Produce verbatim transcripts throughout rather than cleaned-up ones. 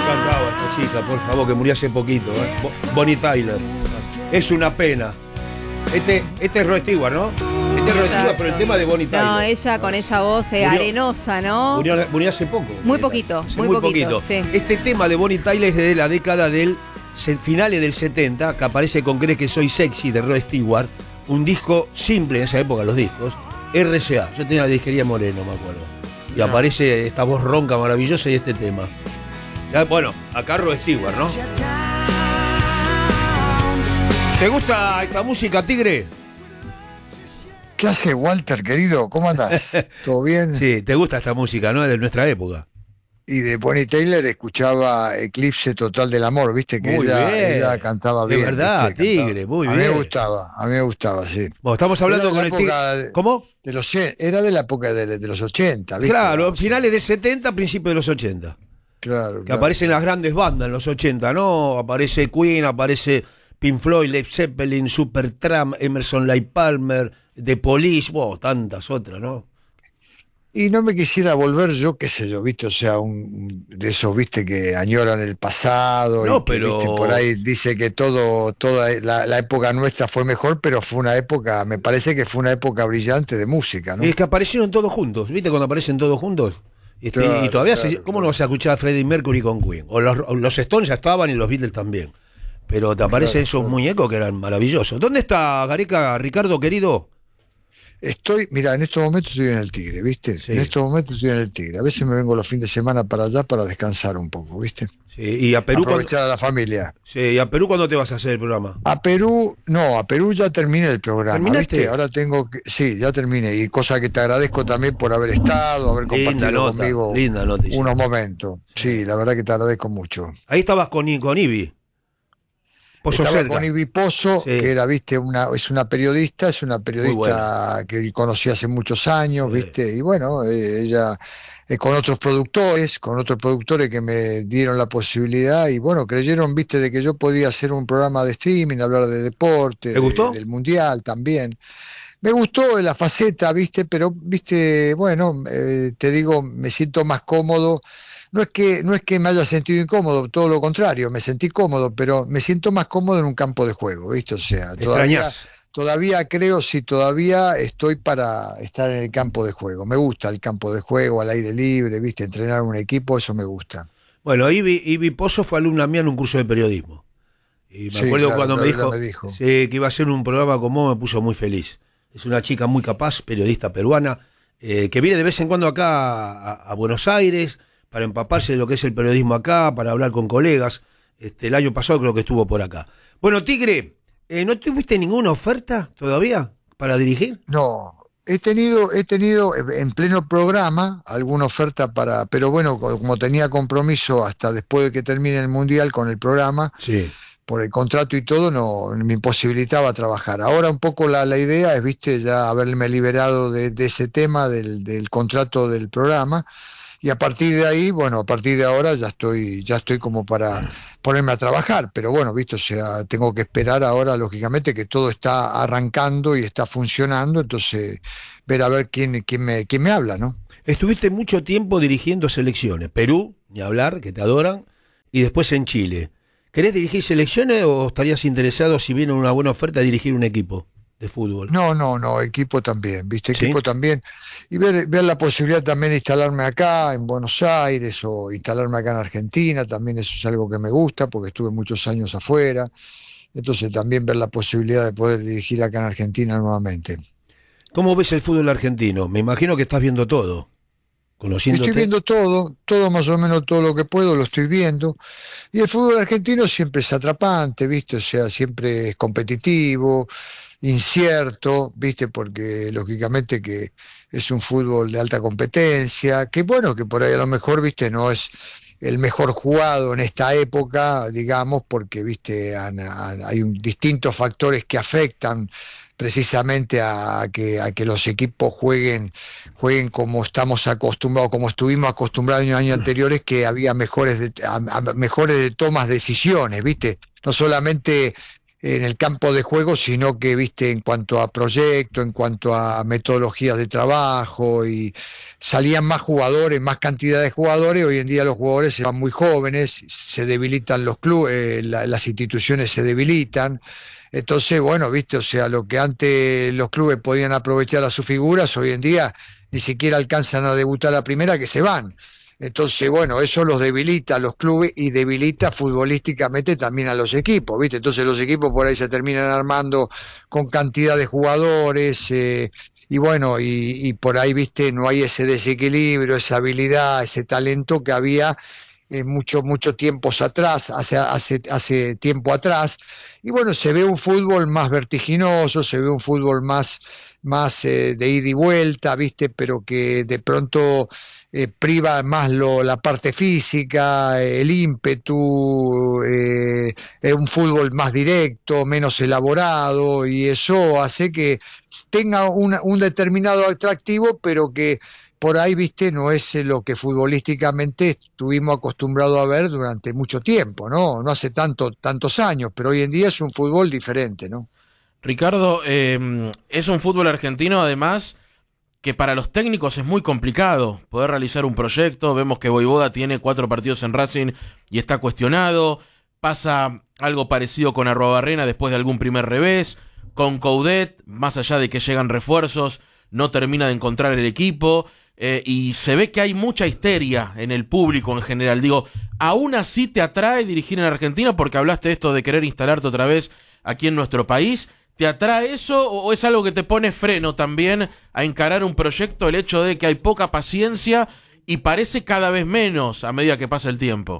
cantaba esta chica, por favor, que murió hace poquito, ¿eh? Bo- Bonnie Tyler. Es una pena. Este, este es Rod Stewart, ¿no? Este es Rod Stewart, pero el tema de Bonnie Tyler. No, ella con esa voz eh, Murió- arenosa, ¿no? Murió, murió hace poco. Muy poquito, Sí, muy poquito, sí. Este tema de Bonnie Tyler es de la década del se- finales del setenta, que aparece con Cree que soy sexy de Rod Stewart, un disco simple en esa época, los discos, R C A. Yo tenía la disquería Moreno, me acuerdo. Y No. aparece esta voz ronca maravillosa y este tema. Ya, bueno, acá Rod Stewart, ¿no? ¿Te gusta esta música, Tigre? ¿Qué hace, Walter, querido? ¿Cómo andás? ¿Todo bien? Sí, te gusta esta música, ¿no? Es de nuestra época. Y de Bonnie Tyler escuchaba Eclipse Total del Amor, viste que Muy ella, bien. ella cantaba De bien. verdad, ¿viste? Tigre, Cantaba. muy A mí bien. me gustaba, a mí me gustaba, sí. Bueno, estamos hablando Era con de el la Tigre. época de- ¿Cómo? De los, era de la época de, de los ochenta, ¿viste? Claro, O sea, finales de setenta, principios de los ochenta. Claro, Que claro. aparecen las grandes bandas en los ochenta, ¿no? Aparece Queen, aparece Pink Floyd, Led Zeppelin, Supertramp, Emerson Lake Palmer, The Police, wow, tantas otras, ¿no? Y no me quisiera volver yo, qué sé yo, viste, o sea, un, un- de esos, viste, que añoran el pasado No, y que, pero- viste, por ahí dice que todo, toda la, la época nuestra fue mejor, pero fue una época, me parece que fue una época brillante de música, ¿no? Es que aparecieron todos juntos, ¿viste? Cuando aparecen todos juntos. Este, Claro, y todavía, claro, se- ¿cómo claro. no vas a escuchar a Freddie Mercury con Queen? O los, o los Stones ya estaban y los Beatles también. Pero te aparecen Claro, esos claro. muñecos que eran maravillosos. ¿Dónde está Gareca, Ricardo, querido? Estoy, mira, en estos momentos estoy en el Tigre, ¿viste? Sí. En estos momentos estoy en el Tigre. A veces me vengo los fines de semana para allá para descansar un poco, ¿viste? Sí, y a Perú, cuando, Aprovechar a la familia. sí, ¿y a Perú cuándo te vas a hacer el programa? A Perú, no, a Perú ya terminé el programa, ¿Terminaste? ¿viste? Ahora tengo que, sí, ya terminé, y cosa que te agradezco también por haber estado, haber Linda compartido nota, conmigo linda noticia. unos momentos. Sí, la verdad que te agradezco mucho. Ahí estabas con, I- con Ibi. Pozo Estaba Selga. con Ibi Pozo, Sí. que era, viste, una, es una periodista, es una Muy periodista que conocí hace muchos años, Sí. viste, y bueno, eh, ella eh, con otros productores, con otros productores que me dieron la posibilidad y bueno, creyeron, viste, de que yo podía hacer un programa de streaming, hablar de deporte, ¿Te de- gustó? del mundial también. Me gustó la faceta, viste, pero viste, bueno, eh, te digo, me siento más cómodo. No es que no es que me haya sentido incómodo, todo lo contrario, me sentí cómodo, pero me siento más cómodo en un campo de juego, ¿viste? O sea, todavía, ¿Extrañas? todavía creo, sí, todavía estoy para estar en el campo de juego. Me gusta el campo de juego, al aire libre, ¿viste? Entrenar un equipo, eso me gusta. Bueno, Ibi, Ibi Pozo fue alumna mía en un curso de periodismo. Y me Sí, acuerdo claro, cuando me claro, dijo, ella me dijo. sí, que iba a hacer un programa con vos, me puso muy feliz. Es una chica muy capaz, periodista peruana, eh, que viene de vez en cuando acá a, a Buenos Aires para empaparse de lo que es el periodismo acá, para hablar con colegas. Este, el año pasado creo que estuvo por acá. Bueno, Tigre, eh, ¿no tuviste ninguna oferta todavía para dirigir? No, he tenido, he tenido en pleno programa alguna oferta para, pero bueno, co- como tenía compromiso hasta después de que termine el mundial con el programa, Sí. por el contrato y todo, no me imposibilitaba trabajar. Ahora un poco la, la idea es, viste, ya haberme liberado de, de ese tema del, del contrato del programa. Y a partir de ahí, bueno, a partir de ahora ya estoy, ya estoy como para ponerme a trabajar, pero bueno, viste, o sea, tengo que esperar ahora, lógicamente, que todo está arrancando y está funcionando, entonces ver a ver quién, quién me, quién me habla, ¿no? Estuviste mucho tiempo dirigiendo selecciones. Perú, ni hablar, que te adoran, y después en Chile. ¿Querés dirigir selecciones o estarías interesado, si viene una buena oferta, a dirigir un equipo de fútbol? No, no, no, equipo también, viste, ¿Sí? equipo también. Y ver, ver la posibilidad también de instalarme acá en Buenos Aires o instalarme acá en Argentina, también eso es algo que me gusta porque estuve muchos años afuera. Entonces también ver la posibilidad de poder dirigir acá en Argentina nuevamente. ¿Cómo ves el fútbol argentino? Me imagino que estás viendo todo. Conociéndote. Estoy viendo todo, todo más o menos todo lo que puedo lo estoy viendo. Y el fútbol argentino siempre es atrapante, ¿viste? O sea, siempre es competitivo, incierto, ¿viste? Porque lógicamente que es un fútbol de alta competencia, que bueno, que por ahí a lo mejor, ¿viste? No es el mejor jugado en esta época, digamos, porque, ¿viste? Han- han- hay un, distintos factores que afectan precisamente a que, a que los equipos jueguen jueguen como estamos acostumbrados, como estuvimos acostumbrados en años anteriores, que había mejores de, a- a- mejores de tomas decisiones, ¿viste? No solamente en el campo de juego, sino que, viste, en cuanto a proyecto, en cuanto a metodologías de trabajo, y salían más jugadores, más cantidad de jugadores. Hoy en día los jugadores se van muy jóvenes, se debilitan los clubes, eh, la, las instituciones se debilitan. Entonces, bueno, viste, o sea, lo que antes los clubes podían aprovechar a sus figuras, hoy en día ni siquiera alcanzan a debutar a primera, que se van. Entonces, bueno, eso los debilita a los clubes y debilita futbolísticamente también a los equipos, ¿viste? Entonces los equipos por ahí se terminan armando con cantidad de jugadores, eh, y bueno, y, y por ahí, ¿viste? No hay ese desequilibrio, esa habilidad, ese talento que había eh, muchos muchos tiempos atrás, hace, hace, hace tiempo atrás. Y bueno, se ve un fútbol más vertiginoso, se ve un fútbol más, más eh, de ida y vuelta, ¿viste? Pero que de pronto Eh, priva más lo, la parte física, el ímpetu, eh, es un fútbol más directo, menos elaborado, y eso hace que tenga una, un determinado atractivo, pero que por ahí, viste, no es lo que futbolísticamente estuvimos acostumbrados a ver durante mucho tiempo, ¿no? No hace tanto, tantos años, pero hoy en día es un fútbol diferente, ¿no? Ricardo, eh, es un fútbol argentino, además, que para los técnicos es muy complicado poder realizar un proyecto. Vemos que Vojvoda tiene cuatro partidos en Racing y está cuestionado. Pasa algo parecido con Arruabarrena después de algún primer revés. Con Coudet, más allá de que llegan refuerzos, no termina de encontrar el equipo. Eh, y se ve que hay mucha histeria en el público en general. Digo, ¿aún así te atrae dirigir en Argentina? Porque hablaste de esto de querer instalarte otra vez aquí en nuestro país. ¿Te atrae eso o es algo que te pone freno también a encarar un proyecto, el hecho de que hay poca paciencia y parece cada vez menos a medida que pasa el tiempo?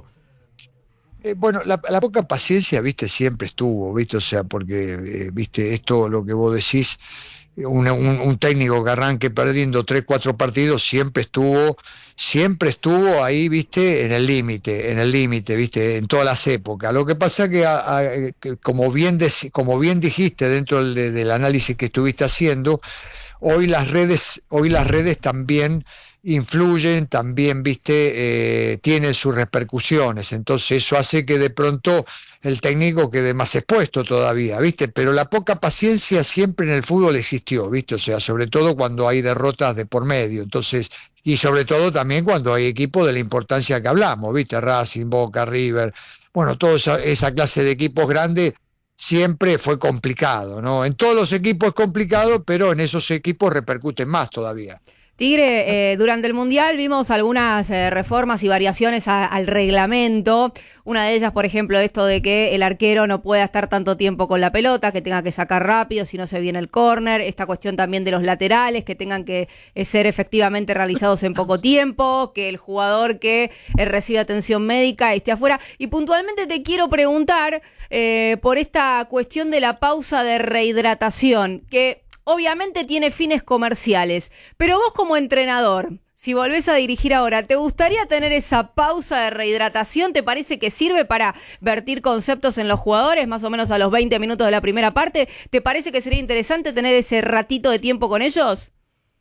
Eh, bueno, la, la poca paciencia, viste, siempre estuvo, viste, o sea, porque, eh, viste, esto, lo que vos decís, un, un, un técnico que arranque perdiendo tres, cuatro partidos, siempre estuvo, siempre estuvo ahí, viste, en el límite, en el límite, viste, en todas las épocas. Lo que pasa que, a, a, que como bien de, como bien dijiste dentro del, de, del análisis que estuviste haciendo, hoy las redes, hoy las redes también influyen, también, viste, eh, tienen sus repercusiones, entonces eso hace que de pronto el técnico quede más expuesto todavía, viste, pero la poca paciencia siempre en el fútbol existió, viste, o sea, sobre todo cuando hay derrotas de por medio, entonces, y sobre todo también cuando hay equipos de la importancia que hablamos, viste, Racing, Boca, River, bueno, toda esa, esa clase de equipos grandes siempre fue complicado, ¿no? En todos los equipos es complicado, pero en esos equipos repercuten más todavía. Tigre, eh, durante el Mundial vimos algunas eh, reformas y variaciones a, al reglamento. Una de ellas, por ejemplo, esto de que el arquero no pueda estar tanto tiempo con la pelota, que tenga que sacar rápido si no se viene el córner. Esta cuestión también de los laterales, que tengan que eh, ser efectivamente realizados en poco tiempo, que el jugador que eh, recibe atención médica esté afuera. Y puntualmente te quiero preguntar eh, por esta cuestión de la pausa de rehidratación, que obviamente tiene fines comerciales, pero vos como entrenador, si volvés a dirigir ahora, ¿te gustaría tener esa pausa de rehidratación? ¿Te parece que sirve para vertir conceptos en los jugadores, más o menos a los veinte minutos de la primera parte? ¿Te parece que sería interesante tener ese ratito de tiempo con ellos?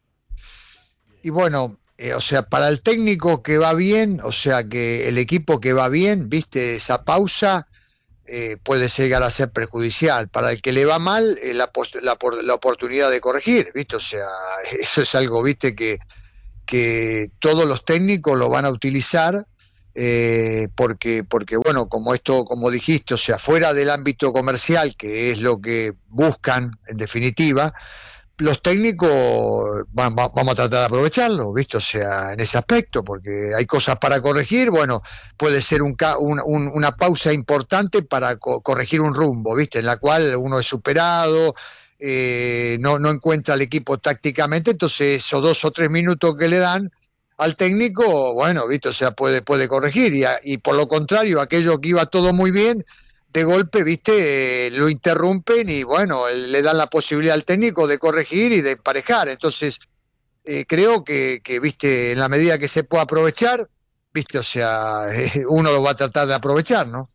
Y bueno, eh, o sea, para el técnico que va bien, o sea, que el equipo que va bien, viste, esa pausa Eh, puede llegar a ser perjudicial. Para el que le va mal, eh, la, la, la oportunidad de corregir, ¿viste? O sea, eso es algo, ¿viste? Que, que todos los técnicos lo van a utilizar, eh, porque, porque, bueno, como esto, como dijiste, o sea, fuera del ámbito comercial, que es lo que buscan, en definitiva, los técnicos van, va, vamos a tratar de aprovecharlo, ¿viste? O sea, en ese aspecto, porque hay cosas para corregir, bueno, puede ser un, un, un, una pausa importante para co corregir un rumbo, ¿viste? En la cual uno es superado, eh, no, no encuentra al equipo tácticamente, entonces esos dos o tres minutos que le dan al técnico, bueno, ¿viste? O sea, puede, puede corregir, y, a, y por lo contrario, aquello que iba todo muy bien, de golpe, viste, eh, lo interrumpen y bueno, le dan la posibilidad al técnico de corregir y de emparejar. Entonces, eh, creo que, que, viste, en la medida que se pueda aprovechar, viste, o sea, eh, uno lo va a tratar de aprovechar, ¿no?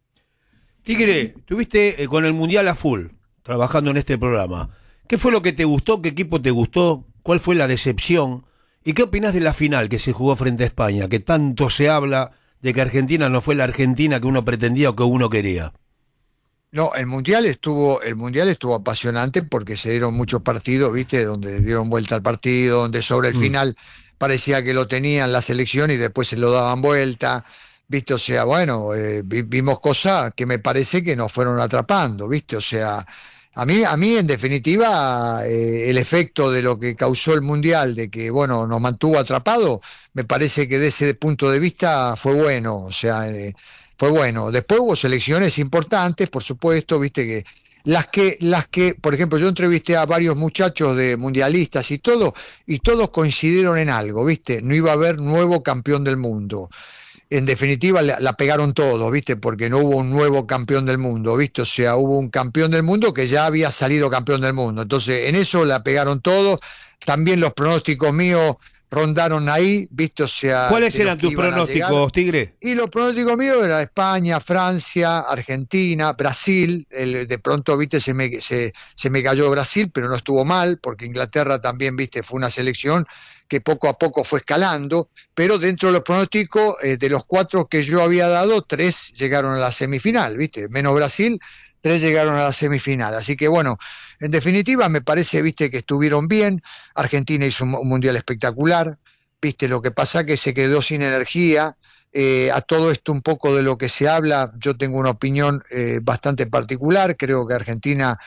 Tigre, tuviste eh, con el Mundial a full, trabajando en este programa. ¿Qué fue lo que te gustó? ¿Qué equipo te gustó? ¿Cuál fue la decepción? ¿Y qué opinás de la final que se jugó frente a España? Que tanto se habla de que Argentina no fue la Argentina que uno pretendía o que uno quería. No, el mundial estuvo, el mundial estuvo apasionante porque se dieron muchos partidos, viste, donde dieron vuelta al partido, donde sobre el mm. final parecía que lo tenían la selección y después se lo daban vuelta, viste, o sea, bueno, eh, vimos cosas que me parece que nos fueron atrapando, viste, o sea, a mí, a mí en definitiva eh, el efecto de lo que causó el mundial, de que bueno nos mantuvo atrapados, me parece que de ese punto de vista fue bueno, o sea. Eh, Pues bueno, después hubo selecciones importantes, por supuesto, viste que las que, las que, por ejemplo, yo entrevisté a varios muchachos de mundialistas y todo, y todos coincidieron en algo, viste, no iba a haber nuevo campeón del mundo. En definitiva la, la pegaron todos, viste, porque no hubo un nuevo campeón del mundo, viste, o sea, hubo un campeón del mundo que ya había salido campeón del mundo. Entonces, en eso la pegaron todos. También los pronósticos míos rondaron ahí, viste, o sea... ¿Cuáles eran tus pronósticos, Tigre? Y los pronósticos míos eran España, Francia, Argentina, Brasil, el, de pronto, viste, se me, se, se me cayó Brasil, pero no estuvo mal, porque Inglaterra también, viste, fue una selección que poco a poco fue escalando, pero dentro de los pronósticos, eh, de los cuatro que yo había dado, tres llegaron a la semifinal, viste, menos Brasil, tres llegaron a la semifinal, así que bueno, en definitiva me parece, viste, que estuvieron bien. Argentina hizo un mundial espectacular, viste, lo que pasa que se quedó sin energía. Eh, a todo esto un poco de lo que se habla, yo tengo una opinión eh, bastante particular. Creo que Argentina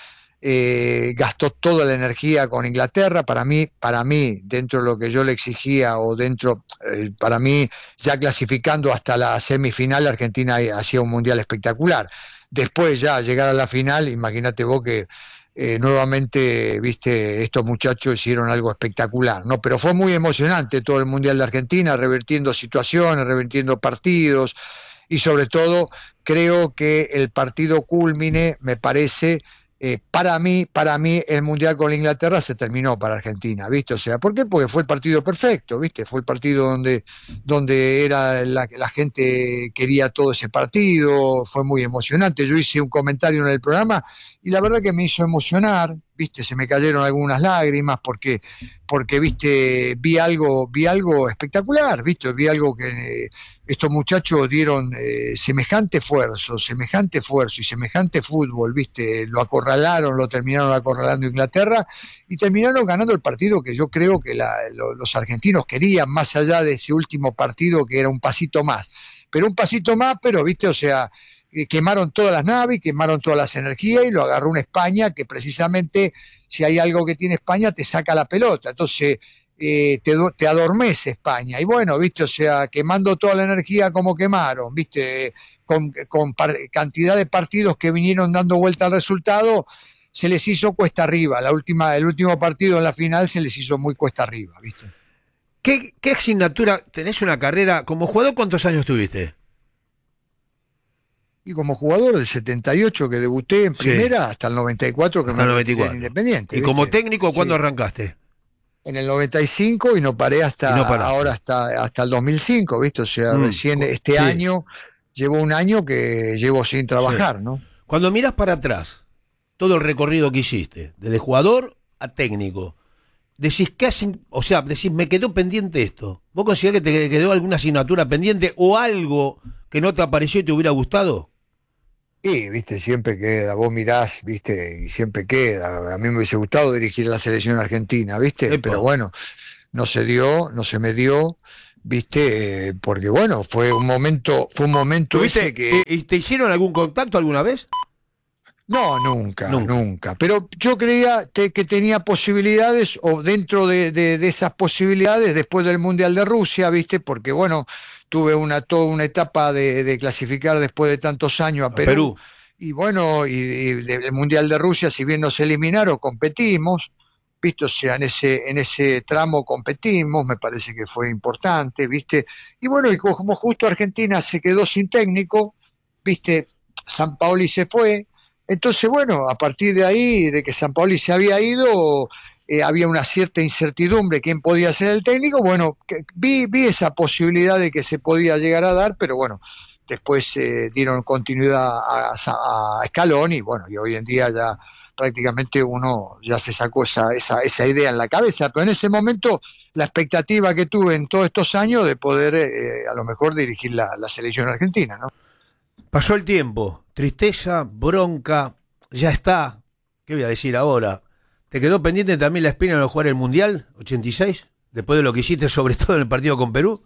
eh, gastó toda la energía con Inglaterra. Para mí, para mí, dentro de lo que yo le exigía, o dentro, eh, para mí, ya clasificando hasta la semifinal, Argentina hacía un mundial espectacular. Después ya llegar a la final, imagínate vos que eh, nuevamente, viste, estos muchachos hicieron algo espectacular, ¿no? Pero fue muy emocionante todo el Mundial de Argentina, revertiendo situaciones, revertiendo partidos, y sobre todo creo que el partido cúlmine, me parece, eh, para mí, para mí el Mundial con Inglaterra se terminó para Argentina, ¿viste? O sea, ¿por qué? Porque fue el partido perfecto, ¿viste? Fue el partido donde, donde era la, la gente quería todo ese partido, fue muy emocionante. Yo hice un comentario en el programa y la verdad que me hizo emocionar, ¿viste? Se me cayeron algunas lágrimas porque, porque ¿viste? Vi algo, vi algo espectacular, ¿viste? Vi algo que eh, estos muchachos dieron eh, semejante esfuerzo, semejante esfuerzo y semejante fútbol, ¿viste? Lo acorralaron, lo terminaron acorralando Inglaterra y terminaron ganando el partido que yo creo que la, lo, los argentinos querían, más allá de ese último partido que era un pasito más. Pero un pasito más, pero, ¿viste? O sea, quemaron todas las naves, quemaron todas las energías y lo agarró una España que precisamente, si hay algo que tiene España, te saca la pelota. Entonces eh, te, te adormece España. Y bueno, viste, o sea, quemando toda la energía como quemaron, viste, con, con par, cantidad de partidos que vinieron dando vuelta al resultado, se les hizo cuesta arriba. La última, el último partido en la final se les hizo muy cuesta arriba, viste. ¿Qué, qué asignatura? ¿Tenés una carrera como jugador? ¿Cuántos años tuviste? Y como jugador del setenta y ocho que debuté en primera, sí, hasta el noventa y cuatro que hasta me noventa y cuatro. En Independiente. ¿Y ¿viste? Como técnico cuándo sí. arrancaste? En el noventa y cinco y no paré hasta no ahora, hasta hasta el dos mil cinco, ¿viste? O sea, mm, recién este sí. año, llevo un año que llevo sin trabajar, sí. ¿no? Cuando miras para atrás, todo el recorrido que hiciste, desde jugador a técnico, decís, ¿qué hacen? O sea, decís, me quedó pendiente esto. ¿Vos considerás que te quedó alguna asignatura pendiente o algo que no te apareció y te hubiera gustado? Sí, viste, siempre queda, vos mirás, viste, y siempre queda. A mí me hubiese gustado dirigir la selección argentina, viste, Epa. Pero bueno, no se dio, no se me dio, viste, eh, porque bueno, fue un momento, fue un momento ese que... ¿Y te hicieron algún contacto alguna vez? No, nunca, nunca, nunca. Pero yo creía te, que tenía posibilidades, o dentro de, de, de esas posibilidades, después del Mundial de Rusia, viste, porque bueno... tuve una toda una etapa de, de clasificar después de tantos años a Perú, a Perú. y bueno, y, y el Mundial de Rusia, si bien nos eliminaron, competimos, viste, o sea, en ese, en ese tramo competimos, me parece que fue importante, viste, y bueno, y como justo Argentina se quedó sin técnico, viste, Sampaoli se fue, entonces bueno, a partir de ahí, de que Sampaoli se había ido, Eh, había una cierta incertidumbre quién podía ser el técnico. Bueno, que, vi, vi esa posibilidad de que se podía llegar a dar, pero bueno, después eh, dieron continuidad a, a, a Scaloni y bueno, y hoy en día ya prácticamente uno ya se sacó esa, esa, esa idea en la cabeza, pero en ese momento la expectativa que tuve en todos estos años de poder eh, a lo mejor dirigir la, la selección argentina, ¿no? Pasó el tiempo, tristeza, bronca, ya está. ¿Qué voy a decir ahora? ¿Te quedó pendiente también la espina de no jugar el Mundial ochenta y seis? Después de lo que hiciste, sobre todo en el partido con Perú.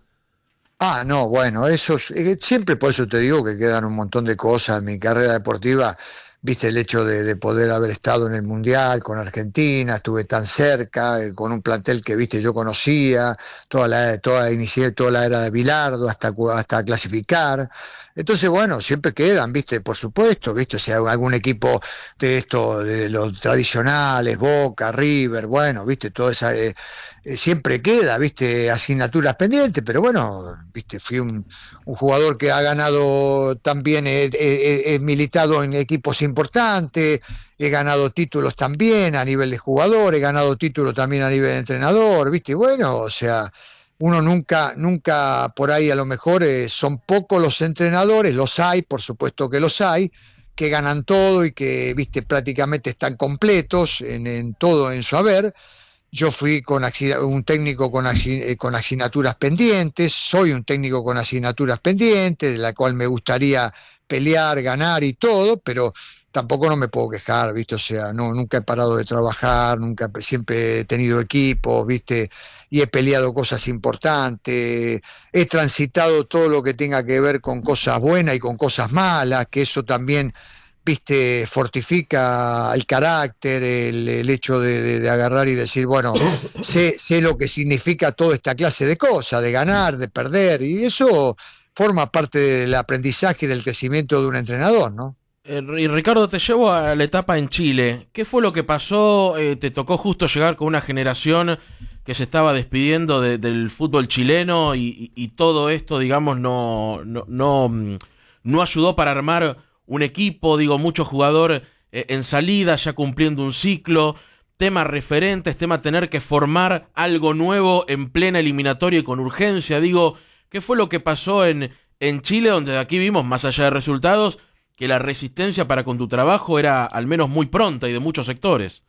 Ah, no, bueno, eso es- eh, siempre por eso te digo que quedan un montón de cosas en mi carrera deportiva. Viste el hecho de, de poder haber estado en el Mundial con Argentina, estuve tan cerca, eh, con un plantel que, viste, yo conocía, toda la, toda, inicié toda la era de Bilardo hasta, cu- hasta clasificar. Entonces, bueno, siempre quedan, viste, por supuesto, viste, o sea, algún equipo de esto, de los tradicionales, Boca, River, bueno, viste, toda esa, eh, eh, siempre queda, viste, asignaturas pendientes, pero bueno, viste, fui un, un jugador que ha ganado también, he, he- he militado en equipos importantes, he ganado títulos también a nivel de jugador, he ganado títulos también a nivel de entrenador, viste, y bueno, o sea, uno nunca, nunca por ahí a lo mejor eh, son pocos los entrenadores, los hay, por supuesto que los hay, que ganan todo y que, viste, prácticamente están completos en, en todo en su haber. Yo fui con axi- un técnico con, axi- eh, con asignaturas pendientes, soy un técnico con asignaturas pendientes, de la cual me gustaría pelear, ganar y todo, pero tampoco no me puedo quejar, ¿viste? O sea, no, nunca he parado de trabajar, nunca, siempre he tenido equipos, ¿viste? Y he peleado cosas importantes, he transitado todo lo que tenga que ver con cosas buenas y con cosas malas, que eso también, viste, fortifica el carácter, el, el hecho de, de- de agarrar y decir, bueno, sé, sé lo que significa toda esta clase de cosas, de ganar, de perder, y eso forma parte del aprendizaje y del crecimiento de un entrenador, ¿no? Eh, y Ricardo, te llevo a la etapa en Chile. ¿Qué fue lo que pasó? Eh, te tocó justo llegar con una generación que se estaba despidiendo de- del fútbol chileno y, y- y todo esto, digamos, no, no, no, mm, no ayudó para armar un equipo, digo, mucho jugador eh, en salida, ya cumpliendo un ciclo, tema referentes, tema tener que formar algo nuevo en plena eliminatoria y con urgencia. Digo, ¿qué fue lo que pasó en, en Chile, donde aquí vimos, más allá de resultados, que la resistencia para con tu trabajo era al menos muy pronta y de muchos sectores?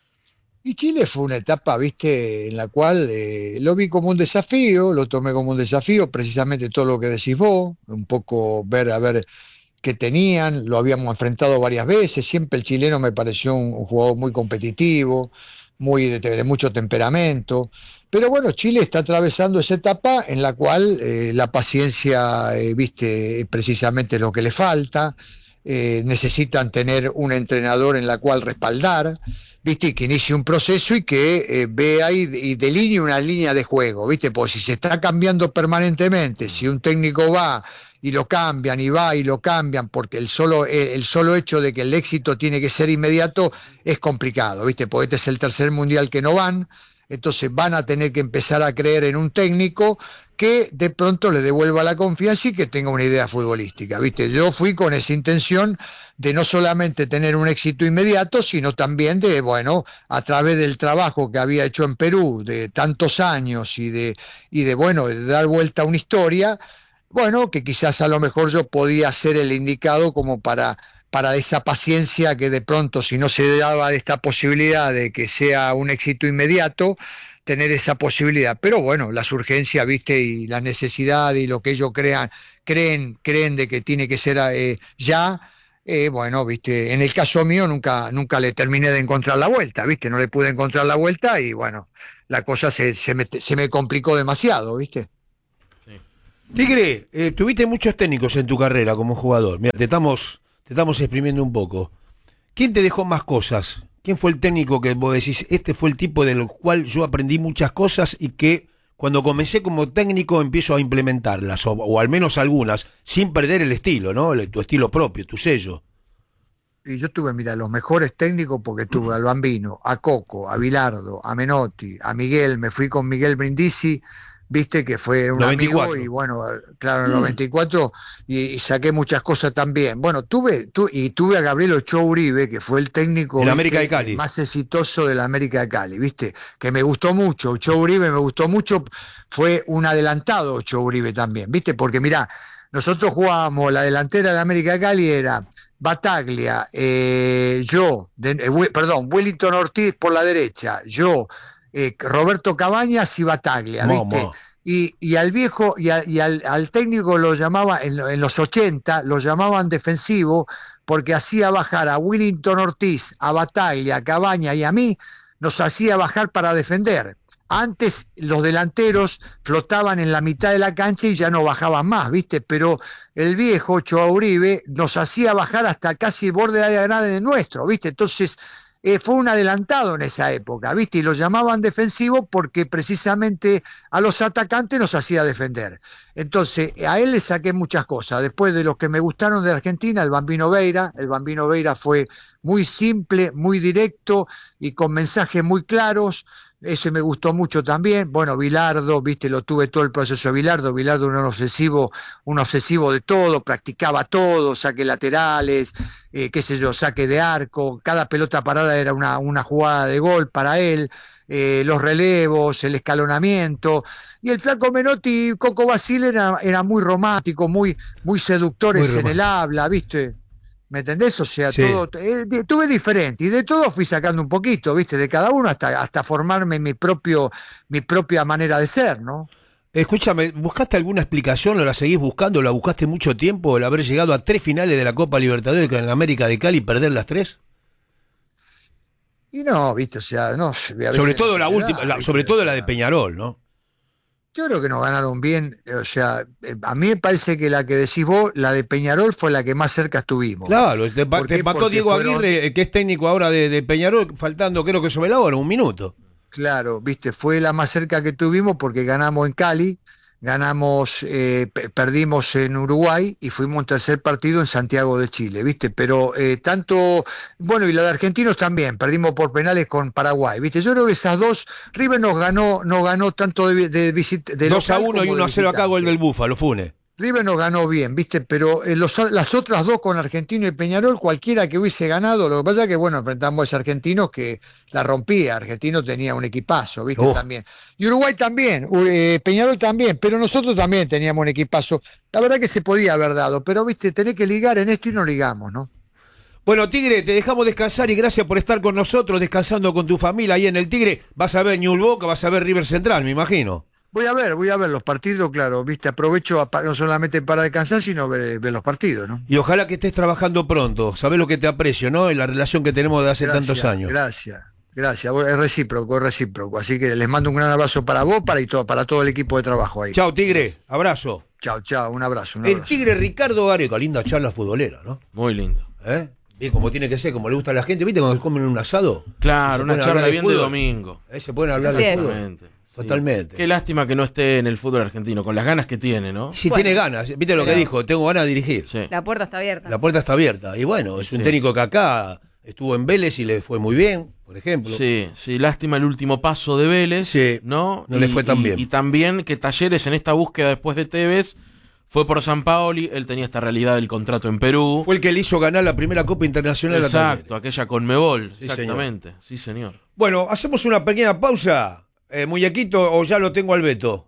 Y Chile fue una etapa, viste, en la cual eh, lo vi como un desafío, lo tomé como un desafío, precisamente todo lo que decís vos, un poco ver a ver qué tenían, lo habíamos enfrentado varias veces, siempre el chileno me pareció un, un jugador muy competitivo, muy de, de mucho temperamento, pero bueno, Chile está atravesando esa etapa en la cual eh, la paciencia, eh, viste, es precisamente lo que le falta, eh, necesitan tener un entrenador en la cual respaldar, viste, y que inicie un proceso y que eh, vea y, y delinee una línea de juego, viste, porque si se está cambiando permanentemente, si un técnico va y lo cambian y va y lo cambian porque el solo el, el solo hecho de que el éxito tiene que ser inmediato es complicado, viste, porque este es el tercer mundial que no van, entonces van a tener que empezar a creer en un técnico que de pronto le devuelva la confianza y que tenga una idea futbolística, ¿viste? Yo fui con esa intención de no solamente tener un éxito inmediato, sino también de, bueno, a través del trabajo que había hecho en Perú de tantos años y de, y de bueno, de dar vuelta a una historia, bueno, que quizás a lo mejor yo podía ser el indicado como para para esa paciencia que de pronto, si no se daba esta posibilidad de que sea un éxito inmediato, tener esa posibilidad. Pero bueno, las urgencias, viste, y la necesidad y lo que ellos crean, creen, creen de que tiene que ser eh, ya, eh, bueno, viste, en el caso mío nunca, nunca le terminé de encontrar la vuelta, viste, no le pude encontrar la vuelta y bueno, la cosa se, se me, se me complicó demasiado, viste. Tigre, eh, tuviste muchos técnicos en tu carrera como jugador. Mira, te estamos, te estamos exprimiendo un poco. ¿Quién te dejó más cosas? ¿Quién fue el técnico que vos decís, este fue el tipo del cual yo aprendí muchas cosas y que cuando comencé como técnico empiezo a implementarlas, o, o al menos algunas, sin perder el estilo, ¿no? El- tu estilo propio, tu sello. Y yo tuve, mira, los mejores técnicos porque tuve al Bambino, a Coco, a Bilardo, a Menotti, a Miguel, me fui con Miguel Brindisi, viste que fue un noventa y cuatro. amigo y bueno, claro, en el noventa y cuatro y, y saqué muchas cosas también. Bueno, tuve tu, y tuve a Gabriel Ochoa Uribe, que fue el técnico En ¿viste? América de Cali. más exitoso de la América de Cali, viste, que me gustó mucho, Ochoa Uribe me gustó mucho, fue un adelantado Ochoa Uribe también, viste, porque mirá, nosotros jugábamos la delantera de la América de Cali era Bataglia, eh, yo, de, eh, perdón, Wellington Ortiz por la derecha, yo, eh, Roberto Cabañas y Bataglia, ¿viste? Mamá. Y, y al viejo y, a, y al, al técnico lo llamaba, en, en los ochenta, lo llamaban defensivo porque hacía bajar a Willington Ortiz, a Bataglia, a Cabaña y a mí, nos hacía bajar para defender. Antes los delanteros flotaban en la mitad de la cancha y ya no bajaban más, ¿viste? Pero el viejo Choa Uribe nos hacía bajar hasta casi el borde de la grande de nuestro, ¿viste? Entonces eh, fue un adelantado en esa época, ¿viste? Y lo llamaban defensivo porque precisamente a los atacantes nos hacía defender. Entonces a él le saqué muchas cosas. Después de los que me gustaron de Argentina, el Bambino Veira, el Bambino Veira fue muy simple, muy directo y con mensajes muy claros. Ese me gustó mucho también. Bueno, Bilardo, viste, lo tuve todo el proceso de Bilardo. Bilardo era un obsesivo, un obsesivo de todo, practicaba todo, saque laterales, eh, qué sé yo, saque de arco, cada pelota parada era una, una jugada de gol para él, eh, los relevos, el escalonamiento. Y el flaco Menotti, Coco Basile, era, era muy romántico, muy, muy seductores muy en el habla, viste. ¿Me entendés? O sea, sí. todo eh, tuve diferente y de todo fui sacando un poquito, ¿viste? De cada uno hasta hasta formarme mi propio mi propia manera de ser, ¿no? Escúchame, ¿buscaste alguna explicación o la seguís buscando? ¿La buscaste mucho tiempo el haber llegado a tres finales de la Copa Libertadores en América de Cali y perder las tres? Y no, ¿viste? O sea, no, sobre todo la última, la, sobre todo la de Peñarol, ¿no? Yo creo que nos ganaron bien, o sea, a mí me parece que la que decís vos, la de Peñarol fue la que más cerca estuvimos. Claro, te, te empató Diego fueron... Aguirre, que es técnico ahora de, de Peñarol, faltando creo que sobre la hora, un minuto. Claro, viste, fue la más cerca que tuvimos porque ganamos en Cali, ganamos, eh, perdimos en Uruguay y fuimos en tercer partido en Santiago de Chile, viste, pero eh, tanto, bueno, y la de Argentinos también, perdimos por penales con Paraguay, viste, yo creo que esas dos, River nos ganó, nos ganó tanto de, de, de, de dos a uno y uno a cero acá gol del Búfalo, Funes. River nos ganó bien, viste, pero eh, los, las otras dos con Argentino y Peñarol, cualquiera que hubiese ganado, lo que pasa es que, bueno, enfrentamos a esos argentinos que la rompía, Argentino tenía un equipazo, viste, oh. también. Y Uruguay también, eh, Peñarol también, pero nosotros también teníamos un equipazo. La verdad que se podía haber dado, pero, viste, tenés que ligar en esto y no ligamos, ¿no? Bueno, Tigre, te dejamos descansar y gracias por estar con nosotros, descansando con tu familia ahí en el Tigre. Vas a ver Newell's Boca, vas a ver River Central, me imagino. Voy a ver, voy a ver los partidos, claro, viste, aprovecho a, no solamente para descansar, sino ver, ver los partidos, ¿no? Y ojalá que estés trabajando pronto, sabés lo que te aprecio, ¿no? En la relación que tenemos de hace gracias, tantos años. Gracias, gracias, es recíproco, es recíproco, así que les mando un gran abrazo para vos, para y todo, para todo el equipo de trabajo ahí. Chao, Tigre, abrazo. Chao, chao, un abrazo. Un el abrazo. Tigre Ricardo Gareca, linda charla futbolera, ¿no? Muy lindo. ¿Eh? Bien, como tiene que ser, como le gusta a la gente, ¿viste? Cuando comen un asado. Claro, una charla bien de domingo. ¿Eh? Se pueden hablar sí, de fútbol. Totalmente. Sí. Qué lástima que no esté en el fútbol argentino, con las ganas que tiene, ¿no? Si bueno, tiene ganas, viste lo que dijo, tengo ganas de dirigir. Sí. La puerta está abierta. La puerta está abierta. Y bueno, es un sí. técnico que acá estuvo en Vélez y le fue muy bien, por ejemplo. Sí, sí, lástima el último paso de Vélez, sí, ¿no? No y, le fue tan y, bien. Y también que Talleres en esta búsqueda después de Tevez fue por San Paoli, él tenía esta realidad del contrato en Perú. Fue el que le hizo ganar la primera Copa Internacional. Exacto, aquella Conmebol, sí, exactamente. Señor. Sí, señor. Bueno, hacemos una pequeña pausa. Eh, muñequito, o ya lo tengo al Beto.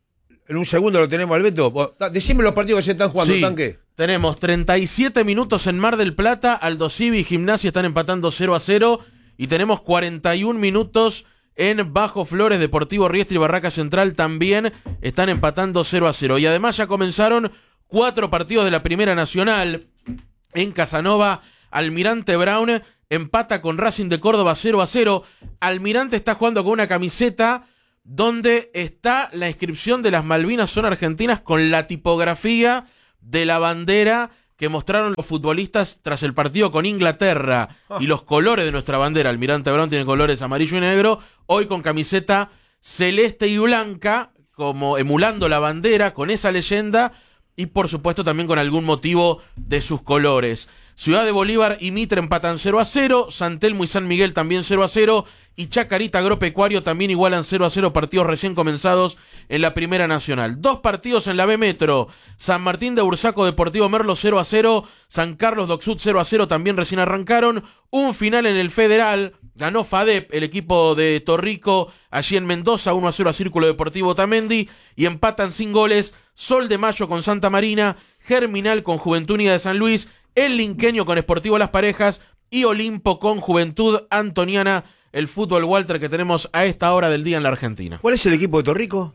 En un segundo lo tenemos al Beto. Decime los partidos que se están jugando, sí, Tanque. Tenemos treinta y siete minutos en Mar del Plata. Aldo Civi y Gimnasia están empatando cero a cero. Y tenemos cuarenta y un minutos en Bajo Flores. Deportivo Riestra y Barraca Central también están empatando cero a cero. Y además ya comenzaron cuatro partidos de la Primera Nacional. En Casanova, Almirante Brown empata con Racing de Córdoba cero a cero. Almirante está jugando con una camiseta donde está la inscripción de las Malvinas son argentinas con la tipografía de la bandera que mostraron los futbolistas tras el partido con Inglaterra y los colores de nuestra bandera. Almirante Brown tiene colores amarillo y negro, hoy con camiseta celeste y blanca, como emulando la bandera con esa leyenda y por supuesto también con algún motivo de sus colores. Ciudad de Bolívar y Mitre empatan cero a cero, San Telmo y San Miguel también cero a cero, y Chacarita Agropecuario también igualan cero a cero, partidos recién comenzados en la Primera Nacional. Dos partidos en la B Metro, San Martín de Bursaco Deportivo Merlo cero a cero, San Carlos Docsud cero a cero, también recién arrancaron, un final en el Federal, ganó FADEP, el equipo de Torrico, allí en Mendoza, uno a cero a Círculo Deportivo Tamendi, y empatan sin goles, Sol de Mayo con Santa Marina, Germinal con Juventud Unida de San Luis, el Linqueño con Sportivo Las Parejas y Olimpo con Juventud Antoniana, el fútbol Walter que tenemos a esta hora del día en la Argentina. ¿Cuál es el equipo de Torrico?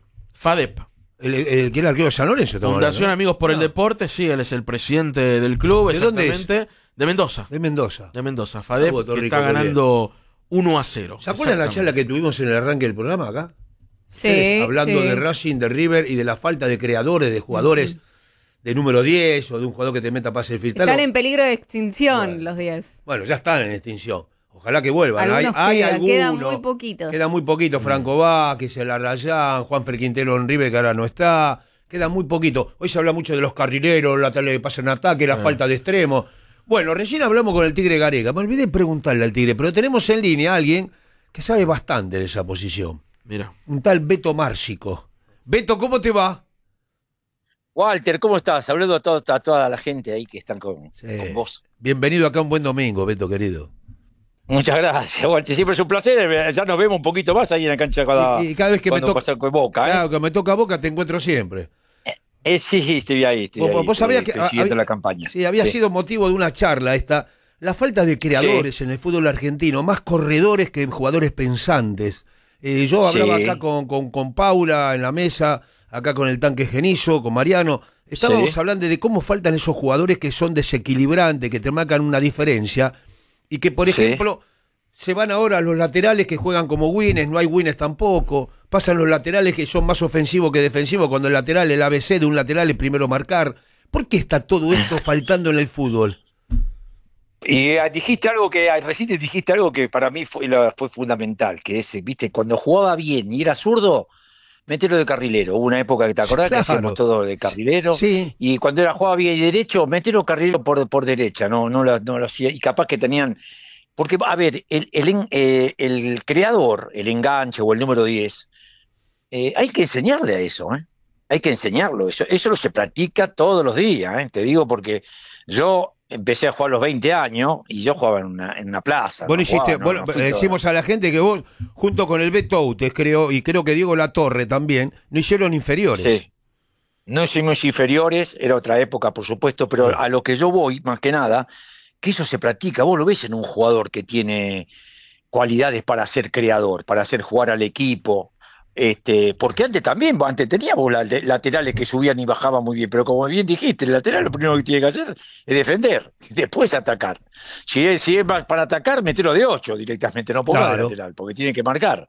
FADEP. El, el que era arquero de San Lorenzo. Fundación hablando, ¿no? Amigos por no. el Deporte, sí, él es el presidente del club, ¿De dónde exactamente. De Mendoza. De Mendoza. De Mendoza. FADEP, Puerto que Rico, está qué ganando uno a cero. ¿Se acuerdan la charla que tuvimos en el arranque del programa acá? Sí, Ustedes, hablando sí. de Racing, de River y de la falta de creadores, de jugadores mm. de número diez o de un jugador que te meta pase el filtro. Están en peligro de extinción bueno, los diez. Bueno, ya están en extinción. Ojalá que vuelvan. Hay, Algunos hay quedan, algunos. quedan muy poquitos. Quedan muy poquitos. Franco Vázquez, el Arrayán, Juanfer Quintero en River, que ahora no está. Quedan muy poquitos. Hoy se habla mucho de los carrileros, la tele que pasa en ataque, la Ah. falta de extremos. Bueno, recién hablamos con el Tigre Gareca. Me olvidé preguntarle al Tigre, pero tenemos en línea a alguien que sabe bastante de esa posición. Mira. Un tal Beto Márcico. Beto, ¿cómo te va? Walter, ¿cómo estás? Saludo a, todo, a toda la gente ahí que están con, Sí. con vos. Bienvenido acá a un buen domingo, Beto, querido. Muchas gracias, Walter. Siempre es un placer. Ya nos vemos un poquito más ahí en la cancha cada, Y, y cada vez que me cuando toca, pasa con Boca. ¿eh? claro, que me toca Boca, te encuentro siempre. Eh, sí, estoy ahí. Estoy Vos, ahí, vos estoy, sabías que estoy siguiendo había, la campaña. sí, había Sí. sido motivo de una charla esta, la falta de creadores Sí. en el fútbol argentino, más corredores que jugadores pensantes. Eh, yo hablaba Sí. acá con, con, con Paula en la mesa, acá con el Tanque Genizo, con Mariano. Estábamos Sí. hablando de cómo faltan esos jugadores que son desequilibrantes, que te marcan una diferencia, y que, por Sí. ejemplo, se van ahora a los laterales que juegan como wines, no hay wines tampoco. Pasan los laterales que son más ofensivos que defensivos, cuando el lateral, el A B C de un lateral es primero marcar. ¿Por qué está todo esto faltando en el fútbol? Y eh, dijiste algo que, ah, recién te dijiste algo que para mí fue, la- fue fundamental, que es, viste, cuando jugaba bien y era zurdo, mételo de carrilero. Hubo una época que te acordás Claro. que hacíamos todo de carrilero. Sí. Y cuando era jugaba bien y derecho, mételo carrilero por, por derecha, no, no lo, no lo hacía. Y capaz que tenían. Porque, a ver, el, el, en- eh, el creador, el enganche o el número diez, eh, hay que enseñarle a eso, ¿eh? Hay que enseñarlo. Eso, eso lo se practica todos los días, ¿eh? Te digo porque yo empecé a jugar a los veinte años y yo jugaba en una, en una plaza. Bueno, no hiciste, jugaba, no- bueno, no fui le todo- decimos a la gente que vos, junto con el Beto Outes, creo, y creo que Diego Latorre también, no hicieron inferiores. Sí. No hicimos inferiores, era otra época, por supuesto, pero Sí. a lo que yo voy, más que nada, que eso se practica. Vos lo ves en un jugador que tiene cualidades para ser creador, para hacer jugar al equipo. Este, porque antes también, antes teníamos la- laterales que subían y bajaban muy bien, pero como bien dijiste, el lateral lo primero que tiene que hacer es defender, después atacar. Si es, si es más para atacar, metelo de ocho directamente, no ponga de Claro. lateral, porque tiene que marcar.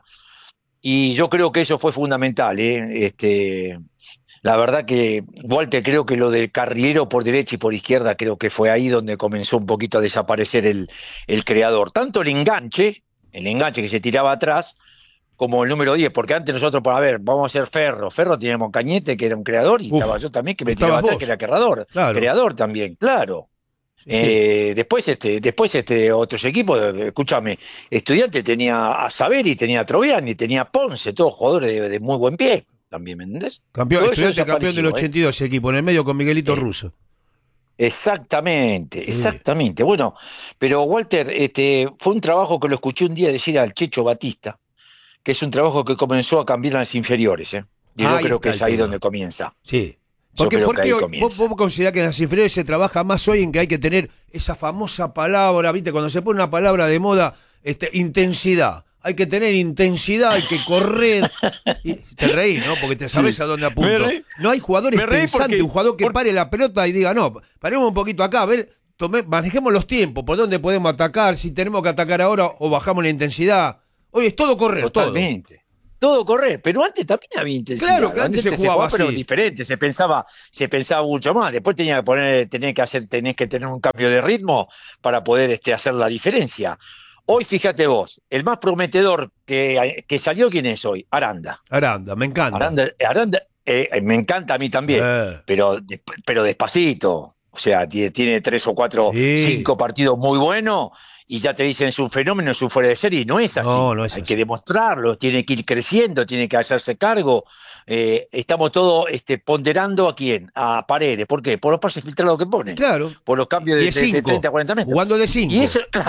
Y yo creo que eso fue fundamental, ¿eh? Este, la verdad que, Walter, creo que lo del carrilero por derecha y por izquierda, creo que fue ahí donde comenzó un poquito a desaparecer el, el creador. Tanto el enganche, el enganche que se tiraba atrás, como el número diez, porque antes nosotros, por a ver, vamos a hacer Ferro. Ferro teníamos Cañete, que era un creador, y Uf, estaba yo también, que me estabas tiraba atrás, vos. que era creador. Claro. Creador también, claro. Sí. Eh, después este después este otros equipos, eh, escúchame, Estudiante tenía a Saveri, tenía a Troviani, tenía a Ponce, todos jugadores de, de muy buen pie también, ¿me entendés? Campeón, Todo eso estudiante campeón del desapareció, ochenta y dos ese equipo, en el medio con Miguelito Eh. Russo. Exactamente, Sí. exactamente. Bueno, pero Walter, este, fue un trabajo que lo escuché un día decir al Checho Batista, que es un trabajo que comenzó a cambiar en las inferiores, ¿eh? Y yo Ahí creo está que el es ahí tema. donde comienza. Sí. Yo Porque, creo ¿por que qué ahí hoy- vos, comienza. vos considerás que en las inferiores se trabaja más hoy en que hay que tener esa famosa palabra, ¿viste? Cuando se pone una palabra de moda, este, intensidad. Hay que tener intensidad, hay que correr. Y te reí, ¿no? Porque te sabes Sí. a dónde Me apunto. reí- No hay jugadores me reí pensantes, porque- un jugador que porque- pare la pelota y diga, no, paremos un poquito acá, a ver, tome- manejemos los tiempos, por dónde podemos atacar, si tenemos que atacar ahora o bajamos la intensidad. Hoy es todo correr, todo. Totalmente. Todo correr, pero antes también había intensidad. Claro que antes se jugaba pero así. diferente, se pensaba, se pensaba mucho más. Después tenía que poner, tenía que hacer, tenés que tener un cambio de ritmo para poder este, hacer la diferencia. Hoy, fíjate vos, el más prometedor que, que salió, ¿quién es hoy? Aranda. Aranda, me encanta. Aranda, Aranda eh, eh, me encanta a mí también, Eh. pero, de- pero despacito. O sea, tiene, tiene tres o cuatro, Sí. cinco partidos muy buenos y ya te dicen es un fenómeno, es un fuera de serie, y no es así. No, no es Hay así. que demostrarlo, tiene que ir creciendo, tiene que hacerse cargo. Eh, estamos todos este, ponderando a quién, a Paredes. ¿Por qué? Por los pases filtrados que pone, Claro. por los cambios Y de, de de- de cinco, treinta a cuarenta metros. jugando de cinco. Y eso, claro,